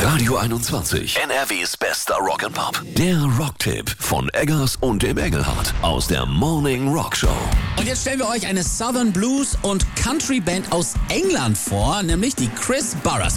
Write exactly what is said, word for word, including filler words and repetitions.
Radio einundzwanzig, N R Ws bester Rock'n'Pop. Der Rocktipp von Eggers und dem Engelhardt aus der Morning Rock Show. Und jetzt stellen wir euch eine Southern Blues und Country Band aus England vor, nämlich die Chris Burrers.